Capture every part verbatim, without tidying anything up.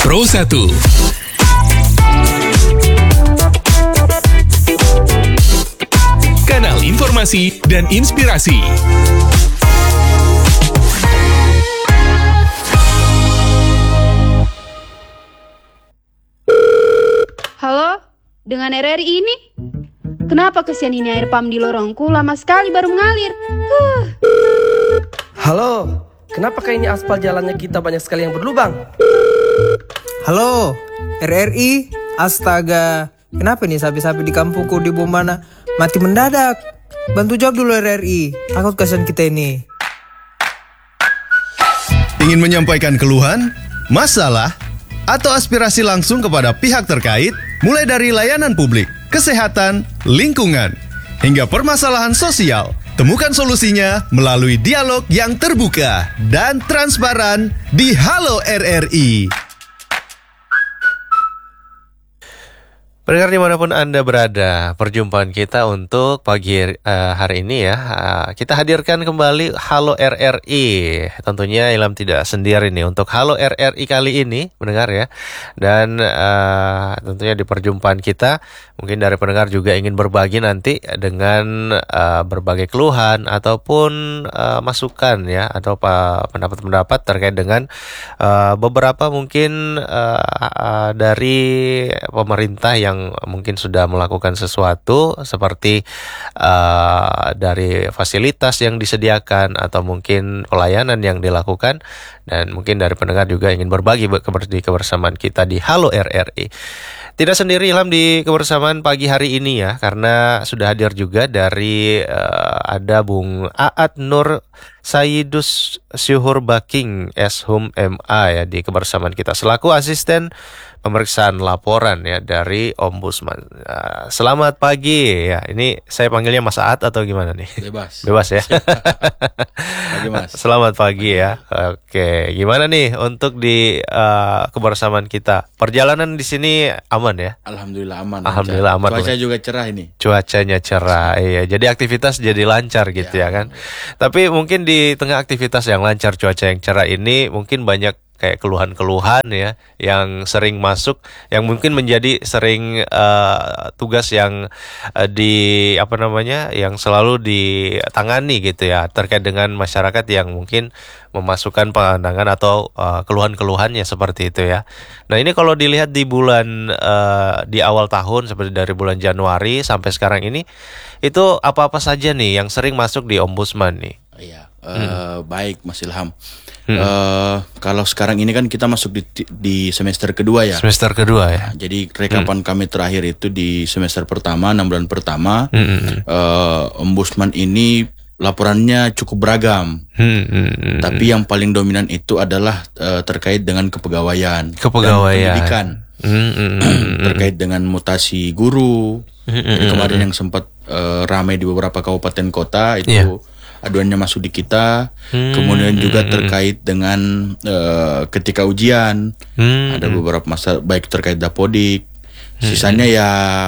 Pro satu. Kanal informasi dan inspirasi. Halo, dengan R R I ini? Kenapa kesian ini air pam di lorongku lama sekali baru mengalir? Huh. Halo, kenapa kayaknya aspal jalannya kita banyak sekali yang berlubang? Halo, R R I, astaga. Kenapa nih sapi-sapi di kampungku di Bombana mati mendadak? Bantu jawab dulu R R I, takut kasihan kita ini. Ingin menyampaikan keluhan, masalah, atau aspirasi langsung kepada pihak terkait, mulai dari layanan publik, kesehatan, lingkungan, hingga permasalahan sosial. Temukan solusinya melalui dialog yang terbuka dan transparan di Halo R R I. Pendengar dimanapun Anda berada, perjumpaan kita untuk pagi uh, hari ini ya, uh, kita hadirkan kembali Halo R R I. Tentunya Ilham tidak sendiri nih untuk Halo R R I kali ini, pendengar ya. Dan uh, tentunya di perjumpaan kita, mungkin dari pendengar juga ingin berbagi nanti dengan uh, berbagai keluhan ataupun uh, masukan ya, atau uh, pendapat-pendapat terkait dengan uh, beberapa mungkin uh, uh, dari pemerintah yang yang mungkin sudah melakukan sesuatu seperti uh, dari fasilitas yang disediakan atau mungkin pelayanan yang dilakukan, dan mungkin dari pendengar juga ingin berbagi di kebersamaan kita di Halo R R I. Tidak sendiri Ilham di kebersamaan pagi hari ini ya, karena sudah hadir juga dari uh, ada Bung Aat Nur Sayyidus Syuhur Baking S Hum M A ya di kebersamaan kita selaku asisten pemeriksaan laporan ya dari Ombudsman. Uh, selamat pagi ya. Ini saya panggilnya Mas Aat atau gimana nih? Bebas. Bebas ya. Pagi Mas. Selamat pagi, pagi ya. Oke, gimana nih untuk di uh, kebersamaan kita? Perjalanan di sini aman ya? Alhamdulillah aman. Alhamdulillah aman. Cuaca juga cerah ini. Cuacanya cerah, iya. Jadi aktivitas jadi lancar gitu ya, ya kan. Tapi mungkin di tengah aktivitas yang lancar, cuaca yang cerah ini mungkin banyak kayak keluhan-keluhan ya yang sering masuk, yang mungkin menjadi sering uh, tugas yang uh, di apa namanya yang selalu ditangani gitu ya, terkait dengan masyarakat yang mungkin memasukkan pandangan atau uh, keluhan-keluhannya seperti itu ya. Nah ini kalau dilihat di bulan uh, di awal tahun seperti dari bulan Januari sampai sekarang ini, itu apa-apa saja nih yang sering masuk di Ombudsman nih? Iya, uh, hmm. baik Mas Ilham. Hmm. Uh, kalau sekarang ini kan kita masuk di, di semester kedua ya. Semester kedua ya. Nah, jadi rekapan hmm. kami terakhir itu di semester pertama, enam bulan pertama. Hmm. Uh, Ombudsman ini laporannya cukup beragam. Hmm. Hmm. Tapi yang paling dominan itu adalah uh, terkait dengan kepegawaian, kepegawaian. dan pendidikan. Hmm. Hmm. Terkait dengan mutasi guru. Hmm. Jadi kemarin yang sempat uh, ramai di beberapa kabupaten kota itu. Yeah. Aduannya masuk di kita, hmm, kemudian juga terkait dengan uh, ketika ujian, hmm, ada beberapa masalah baik terkait dapodik, hmm, sisanya ya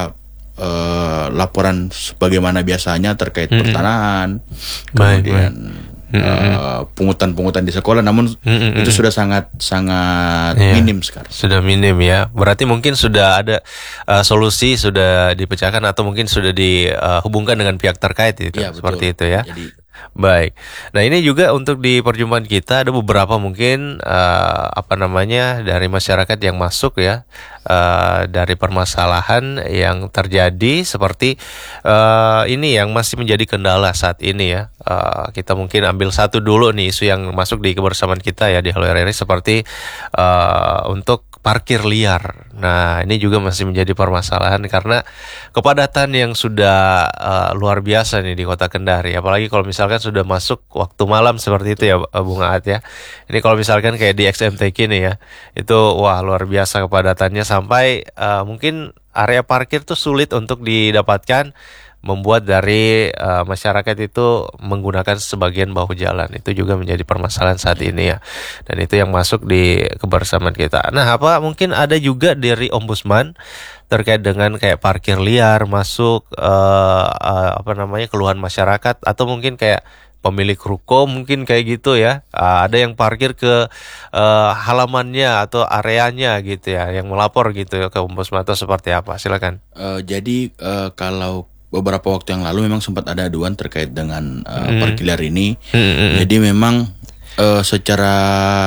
uh, laporan sebagaimana biasanya terkait hmm, pertanahan, kemudian baik, baik. Uh, pungutan-pungutan di sekolah, namun hmm, itu sudah sangat sangat ya, minim sekarang. Sudah minim ya, berarti mungkin sudah ada uh, solusi sudah dipecahkan atau mungkin sudah dihubungkan dengan pihak terkait itu, ya, seperti betul. Itu ya. Jadi, baik. Nah ini juga untuk di perjumpaan kita ada beberapa mungkin uh, apa namanya dari masyarakat yang masuk ya, uh, dari permasalahan yang terjadi seperti uh, ini yang masih menjadi kendala saat ini ya. Uh, kita mungkin ambil satu dulu nih isu yang masuk di kebersamaan kita ya di Halo R R I, seperti uh, untuk parkir liar. Nah ini juga masih menjadi permasalahan karena kepadatan yang sudah uh, luar biasa nih di Kota Kendari. Apalagi kalau misalkan sudah masuk waktu malam seperti itu ya Bung Aat ya. Ini kalau misalkan kayak di X M T K nih ya, itu wah luar biasa kepadatannya sampai uh, mungkin area parkir tuh sulit untuk didapatkan, membuat dari uh, masyarakat itu menggunakan sebagian bahu jalan. Itu juga menjadi permasalahan saat ini ya. Dan itu yang masuk di kebersamaan kita. Nah, apa mungkin ada juga dari Ombudsman terkait dengan kayak parkir liar masuk uh, uh, apa namanya keluhan masyarakat, atau mungkin kayak pemilik ruko mungkin kayak gitu ya. Uh, ada yang parkir ke uh, halamannya atau areanya gitu ya, yang melapor gitu ya ke Ombudsman atau seperti apa? Silakan. Uh, jadi uh, kalau beberapa waktu yang lalu memang sempat ada aduan terkait dengan uh, Hmm. parkir liar ini. Hmm. Jadi memang uh, secara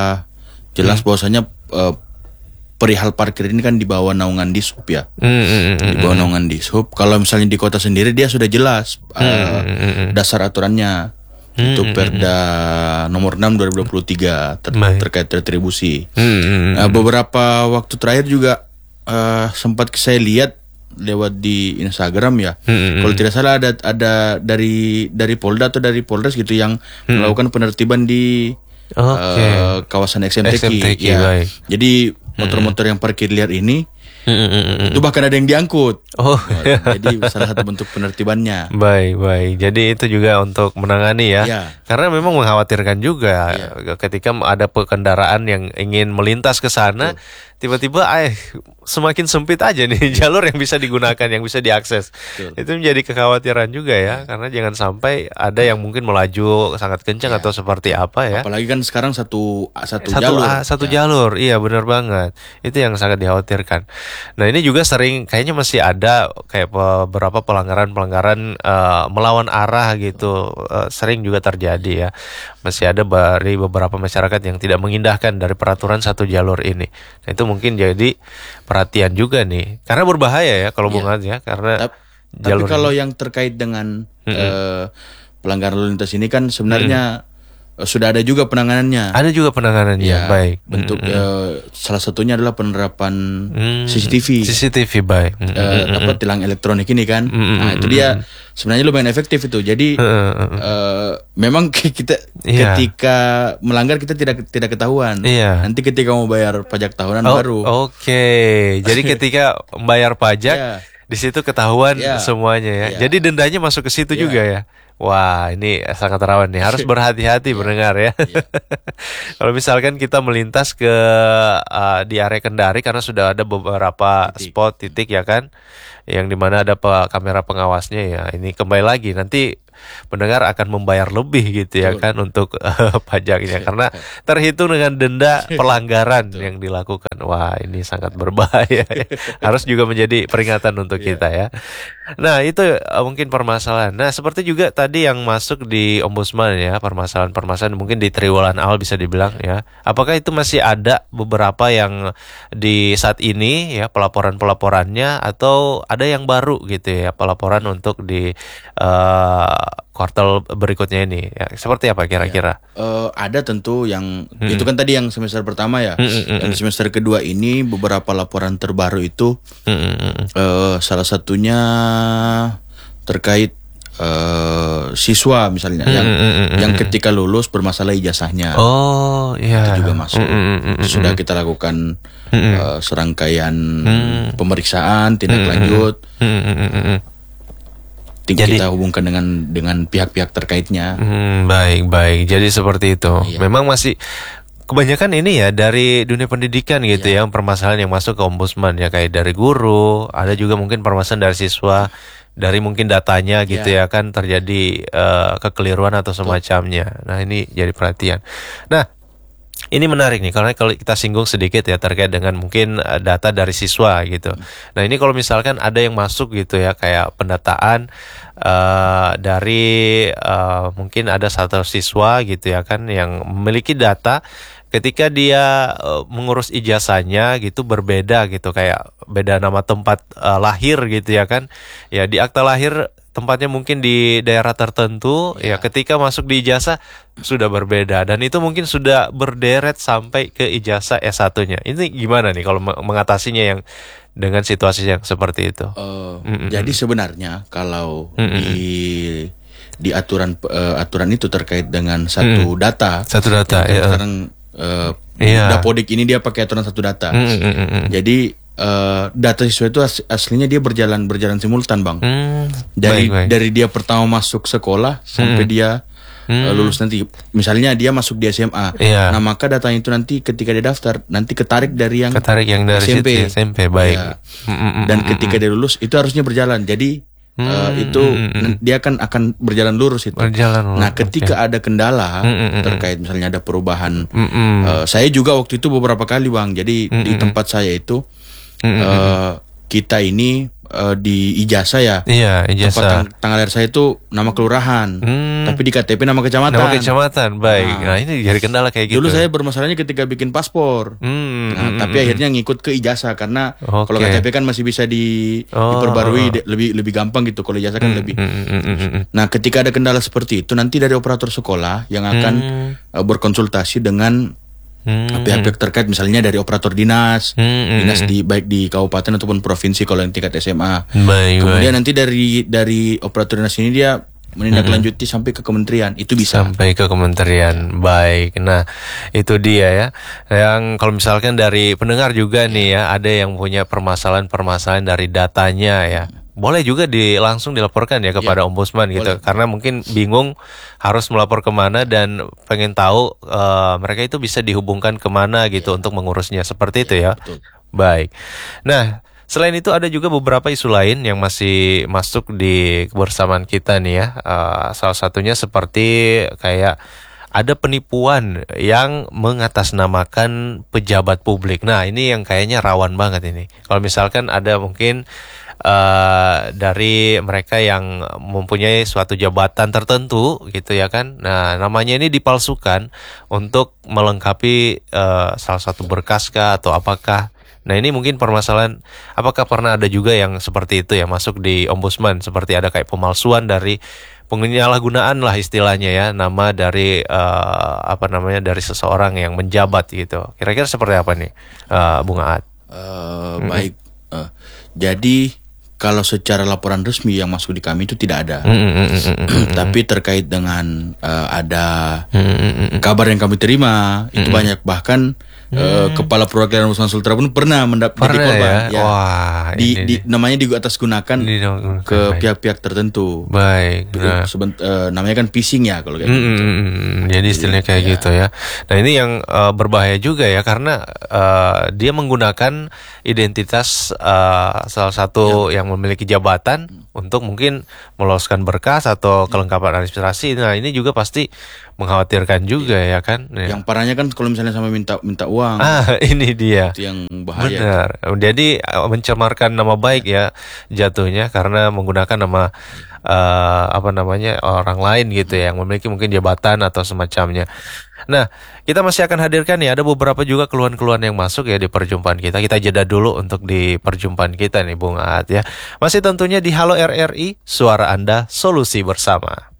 jelas bahwasanya uh, perihal parkir ini kan di bawah naungan Dishub ya. Hmm. Di bawah naungan Dishub. Kalau misalnya di kota sendiri dia sudah jelas uh, Hmm. dasar aturannya. Itu Perda nomor enam dua ribu dua puluh tiga ter- Baik. terkait retribusi. Hmm. Nah, beberapa waktu terakhir juga uh, sempat saya lihat lewat di Instagram ya. Hmm. Kalau tidak salah ada ada dari dari Polda atau dari Polres gitu yang melakukan penertiban di Oke. uh, kawasan X M T Q. X M T Q, Ya. baik. Jadi motor-motor yang parkir liar ini Hmm. itu bahkan ada yang diangkut. Oh. Nah, jadi salah satu bentuk penertibannya. Baik, baik. Jadi itu juga untuk menangani ya. Iya. Karena memang mengkhawatirkan juga ketika ada kendaraan yang ingin melintas ke sana, tiba-tiba eh semakin sempit aja nih jalur yang bisa digunakan, yang bisa diakses. Betul. Itu menjadi kekhawatiran juga ya, karena jangan sampai ada yang mungkin melaju sangat kencang atau seperti apa ya. Apalagi kan sekarang satu satu, satu jalur. ah, satu Ya. jalur, iya benar banget. Itu yang sangat dikhawatirkan. Nah ini juga sering, kayaknya masih ada kayak beberapa pelanggaran-pelanggaran eh, melawan arah gitu, eh, sering juga terjadi ya. Masih ada dari beberapa masyarakat yang tidak mengindahkan dari peraturan satu jalur ini. Nah itu mungkin jadi perhatian juga nih, karena berbahaya ya kalau Iya. Bung Hans ya, karena Tap- Tapi jalur kalau ini. yang terkait dengan eh, pelanggaran lalu lintas ini kan sebenarnya eh, sudah ada juga penanganannya. ada juga penanganannya, Ya, baik. bentuk Mm-mm. eh, salah satunya adalah penerapan Hmm, C C T V, C C T V baik. Mm-mm. eh, apa tilang elektronik ini kan. Mm-mm. Nah itu dia sebenarnya lumayan efektif itu. Jadi eh, memang kita Iya. ketika melanggar kita tidak tidak ketahuan. Iya. Nanti ketika mau bayar pajak tahunan Oh, baru. Oke, jadi ketika membayar pajak Iya. di situ ketahuan Iya. semuanya ya. Iya. Jadi dendanya masuk ke situ Iya. juga ya. Wah, ini sangat rawan nih. Harus berhati-hati mendengar ya. Kalau misalkan kita melintas ke uh, di area Kendari karena sudah ada beberapa Titik. spot titik ya kan, yang dimana ada pe- kamera pengawasnya ya. Ini kembali lagi nanti pendengar akan membayar lebih gitu ya Betul. kan untuk uh, pajaknya karena terhitung dengan denda pelanggaran yang dilakukan. Wah, ini sangat berbahaya. Harus juga menjadi peringatan untuk kita ya. Nah, itu uh, mungkin permasalahan. Nah, seperti juga tadi yang masuk di Ombudsman ya, permasalahan-permasalahan mungkin di triwulan awal bisa dibilang ya. Apakah itu masih ada beberapa yang di saat ini ya pelaporan-pelaporannya atau ada yang baru gitu ya pelaporan untuk di uh, kuartal berikutnya ini ya, seperti apa kira-kira? Eh, ada tentu yang itu kan tadi yang semester pertama ya. Mm, mm, mm, Yang semester kedua ini beberapa laporan terbaru itu Mm, mm, mm. eh, salah satunya terkait eh, siswa misalnya Mm, yang mm, mm, mm, yang mm. ketika lulus bermasalah ijazahnya. Oh iya. Itu juga masuk. Mm, mm, mm, mm, Sudah mm. kita lakukan Mm, mm. eh, serangkaian Mm. pemeriksaan, tindak Mm, mm, lanjut. Mm, mm, mm, mm, mm. Ting- Jadi- kita hubungkan dengan dengan pihak-pihak terkaitnya. Hmm, baik baik. Jadi seperti itu. Iya. Memang masih kebanyakan ini ya dari dunia pendidikan gitu ya, permasalahan yang masuk ke ombudsman ya kayak dari guru, ada juga mungkin permasalahan dari siswa, dari mungkin datanya gitu ya kan terjadi eh, kekeliruan atau semacamnya. Nah, ini jadi perhatian. Nah, ini menarik nih karena kalau kita singgung sedikit ya terkait dengan mungkin eh, data dari siswa gitu. Nah ini kalau misalkan ada yang masuk gitu ya kayak pendataan eh, dari eh, mungkin ada satu siswa gitu ya kan yang memiliki data ketika dia eh, mengurus ijazahnya gitu berbeda gitu kayak beda nama tempat eh, lahir gitu ya kan. Ya di akta lahir tempatnya mungkin di daerah tertentu ya ketika masuk di ijazah sudah berbeda dan itu mungkin sudah berderet sampai ke ijazah S satu-nya. Ini gimana nih kalau me- mengatasinya yang dengan situasi yang seperti itu? Eh, Mm-mm. Jadi sebenarnya kalau Mm-mm. di di aturan eh, aturan itu terkait dengan satu data. Satu data, ya, ya. Sekarang eh, Iya. Dapodik ini dia pakai aturan satu data. Mm, mm, mm, mm. Jadi eh, data siswa itu as- aslinya dia berjalan berjalan simultan, Bang. Hmm, Dari baik, baik. dari dia pertama masuk sekolah sampai dia eh, lulus nanti. Misalnya dia masuk di S M A. Iya. Nah, maka datanya itu nanti ketika dia daftar nanti ketarik dari yang Ketarik yang dari S M P. situ, S M P, baik. Ya. Mm, mm, mm, Dan mm, ketika dia lulus itu harusnya berjalan. Jadi uh, itu hmm, hmm. dia kan akan berjalan lurus itu. Berjalan lurus. Nah, ketika okay. ada kendala hmm, hmm, terkait misalnya ada perubahan, hmm, hmm. Uh, saya juga waktu itu beberapa kali Bang. Jadi hmm, di hmm. tempat saya itu hmm, uh, hmm. kita ini uh, di ijazah ya. Iya, ijazah. Tempat tang tanggal lahir saya itu nama kelurahan, hmm. tapi di K T P nama kecamatan. Nama kecamatan, baik. Nah, Nah, ini jadi kendala kayak gitu. dulu saya bermasalahnya ketika bikin paspor. Hmm, Nah, hmm, tapi hmm. akhirnya ngikut ke ijazah karena Oke. kalau K T P kan masih bisa di, Oh, diperbarui oh, oh. de- lebih lebih gampang gitu. Kalau ijazah kan Hmm, lebih. hmm, hmm, hmm, hmm, hmm. Nah, ketika ada kendala seperti itu, nanti dari operator sekolah yang akan Hmm. uh, berkonsultasi dengan Hmm. pihak-pihak terkait, misalnya dari operator dinas, Hmm, dinas hmm, di baik di kabupaten ataupun provinsi kalau yang tingkat S M A. Baik, Kemudian baik. nanti dari dari operator dinas ini dia menindaklanjuti Hmm. sampai ke kementerian, itu bisa. Sampai ke kementerian. Baik. Nah, itu dia ya. Yang kalau misalkan dari pendengar juga nih ya, ada yang punya permasalahan-permasalahan dari datanya ya. Boleh juga di langsung dilaporkan ya kepada Ya, ombudsman gitu, boleh. karena mungkin bingung harus melapor kemana dan pengen tahu eh, mereka itu bisa dihubungkan kemana gitu untuk mengurusnya, seperti itu ya. Betul. Baik. Nah, selain itu ada juga beberapa isu lain yang masih masuk di kebersamaan kita nih ya. Eh, salah satunya seperti kayak ada penipuan yang mengatasnamakan pejabat publik. Nah, ini yang kayaknya rawan banget ini. Kalau misalkan ada mungkin Uh, dari mereka yang mempunyai suatu jabatan tertentu gitu ya kan. Nah, namanya ini dipalsukan untuk melengkapi uh, salah satu berkas kah atau apakah. Nah, ini mungkin permasalahan, apakah pernah ada juga yang seperti itu ya masuk di ombudsman, seperti ada kayak pemalsuan dari penyalahgunaan lah istilahnya ya, nama dari uh, apa namanya dari seseorang yang menjabat gitu. Kira-kira seperti apa nih uh, Bung Aat? Uh, baik. Uh, jadi kalau secara laporan resmi yang masuk di kami itu tidak ada. Mm, mm, mm, mm, mm, mm. Tapi terkait dengan uh, ada Mm, mm, mm, mm. kabar yang kami terima itu banyak, bahkan uh, kepala perwakilan Ombudsman Sultra pun pernah mendapat Pernah korban. ya? Wah, di, ini di nih. namanya diatasgunakan Digunakan, ke baik. pihak-pihak tertentu. Baik. Nah. Sebent, uh, namanya kan phishing ya kalau kayak Mm, gitu. mm, mm, mm. Jadi istilahnya kayak ya. gitu ya. Nah, ini yang uh, berbahaya juga ya, karena uh, dia menggunakan identitas uh, salah satu yang memiliki jabatan untuk mungkin meloloskan berkas atau kelengkapan administrasi. Nah, ini juga pasti mengkhawatirkan juga ya kan. Ya. Yang parahnya kan kalau misalnya sama minta minta uang, Ah, ini dia. itu yang bahaya. Benar. Jadi uh, mencemarkan nama baik ya jatuhnya, karena menggunakan nama uh, apa namanya orang lain gitu ya, yang memiliki mungkin jabatan atau semacamnya. Nah, kita masih akan hadirkan ya, ada beberapa juga keluhan-keluhan yang masuk ya di perjumpaan kita. Kita jeda dulu untuk di perjumpaan kita nih Bung Aat ya. Masih tentunya di Halo R R I, suara Anda, solusi bersama.